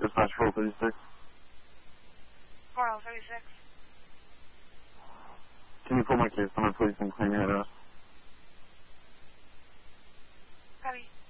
Dispatch 436. 4036. Can you pull my case on my police and claim your address? Copy.